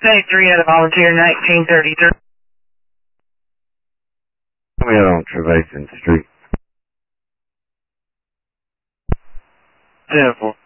23 out of volunteer, 1933. Come in on Trevathan Street. 10-4.